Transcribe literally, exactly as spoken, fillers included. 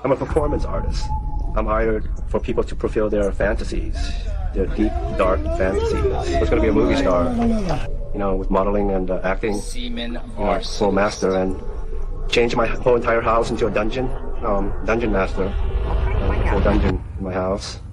I'm a performance artist. I'm hired for people to fulfill their fantasies, their deep, dark fantasies. I was going to be a movie star, you know, with modeling and uh, acting, you know, full master, and change my whole entire house into a dungeon, um, dungeon master, uh, a dungeon in my house.